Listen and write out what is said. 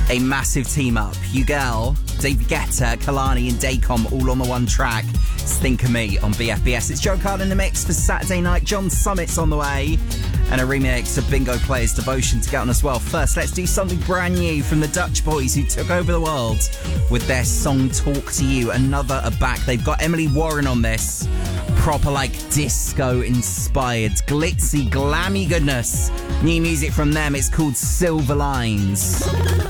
A massive team up. Ugel, David Guetta, Kalani and Dacom all on the one track. It's Think of Me on BFBS. It's Joe Card in the mix for Saturday night. John Summit's on the way. And a remix of Bingo Player's Devotion to get on as well. First, let's do something brand new from the Dutch boys who took over the world with their song Talk to You. Another are back. They've got Emily Warren on this. Proper like disco inspired, glitzy, glammy goodness. New music from them. It's called Silver Lines.